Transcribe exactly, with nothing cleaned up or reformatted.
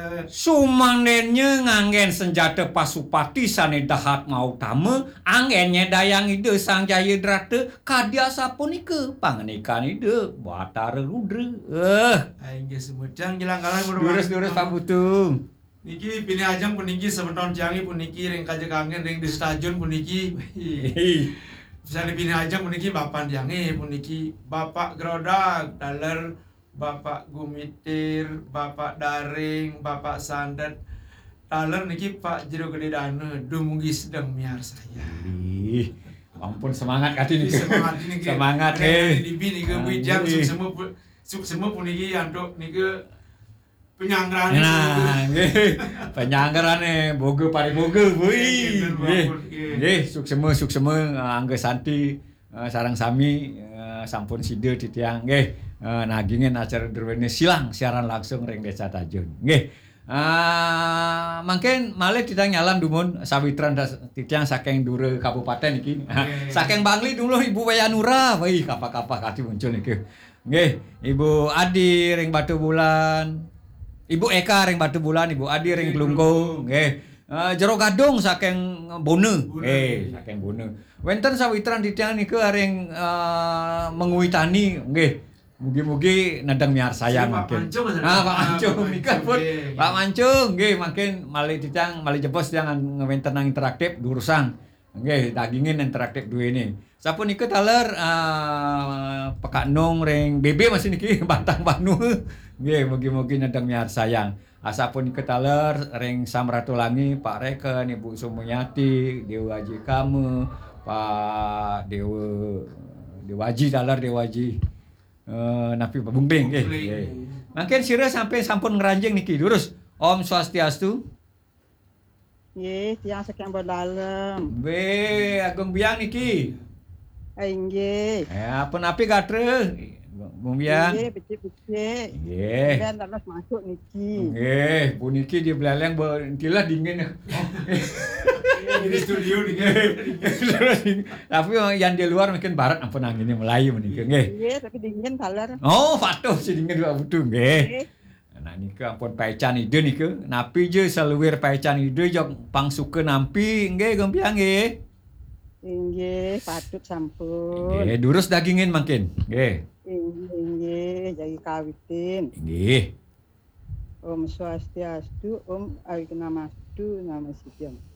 Sumangdennya nganggen senjata pasupati sane dahat mau tama anggennya dayang ide sang jaya drata kadya sapunika panganikan ide Batara Rudra. Eh, Aing ge semecang jelang kalah bro. lurus-lurus Pak Butung. Niki pini ajang puniki sebentar jangi puniki ring kaje kangen ring di stadion puniki. Bisa dipini ajang puniki bapak jangi puniki bapak Grodak daler Bapak Gumitir, Bapak Daring, Bapak Sandet, taler niki Pak Jero Gede Dana, dumugi sedang miar saya. Ih, ampun semangat kati nih. Semangat ini Semangat eh. Di bini ke bijak suk semua suk semua puniki antuk niki penyanggaran. Nah, nggih. Penyanggaran boga pariboga beuy. Nggih. Nggih, suksema suksema angge santi sareng sami sampun sida titiang nggih. Uh, nagingin acara derwene silang siaran langsung ring Desa Tajun. Nggih. Uh, mungkin malih titang nyalam dumun sawitran titiang saking Dure Kabupaten iki. Okay. Saking Bangli dulu Ibu Wayanura. Wih, kapah-kapah kati muncul niki. Nggih, Ibu Adi ring Batu Bulan. Ibu Eka ring Batu Bulan, Ibu Adi ring Glungkung. Nggih. Uh, Jero Gadung saking Bone. Eh, saking Bone. Wenten sawitran titiang niku ring uh, menguitani nggih. Mugi-mugi nadang miar saya makin. Ah, Pak Mancung mika pun. Pak Mancung nggih makin malih titang malih jebos jangan ngewenten nang interaktif durusang. Nggih dagingin interaktif duwe ini. Sampun iku taler uh, Pekak Nung ring B B masih niki Batang Banu. Nggih mugi-mugi nadang miar sayang. Asapun iku taler ring Samratulangi Pak Reken, Ibu Sumunyati, Dewa Haji Kame, Pak Dewa Dewaji taler Dewaji. Uh, Napi Bumbing nggih. Nggih. Mangken sira sampai sampun ngranjing niki lurus. Om Swastiastu. Nggih, tiyang saking Bodalem. Be, Agung Biang niki. Nggih. Eh, apa napi katre? Bung Biang. Nggih, becik-becik. Nggih. Ben terus masuk niki. Nggih, puniki di beleleng tilah dingin. Di studio nih. Tapi yang di luar mungkin barat ampun anginnya Melayu menika nggih. Nggih, tapi dingin taler. Oh, patuh si dingin dua butuh nggih. Nah nika ampun paecan ide nika. Napi je saluwir paecan ide jog pangsukeun nampi nggih Gempiang nggih. Nggih, patut sampun. Nggih, durus dagingin makin. Nggih. Nggih, jadi kawitin. Nggih. Om Swastiastu, Om Awiknamastu, Namo Sityam.